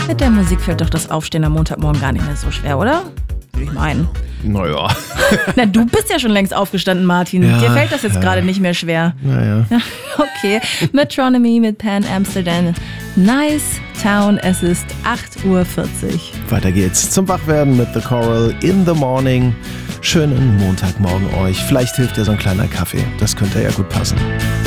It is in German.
Mit der Musik fällt doch das Aufstehen am Montagmorgen gar nicht mehr so schwer, oder? Würde ich meinen. Naja. Na, du bist ja schon längst aufgestanden, Martin. Ja, Dir fällt das jetzt gerade nicht mehr schwer. Naja. Ja, okay. Metronomy mit Pan Amsterdam. Nice Town. Es ist 8:40 Uhr. Weiter geht's zum Wachwerden mit The Coral in the Morning. Schönen Montagmorgen euch. Vielleicht hilft dir so ein kleiner Kaffee. Das könnte ja gut passen.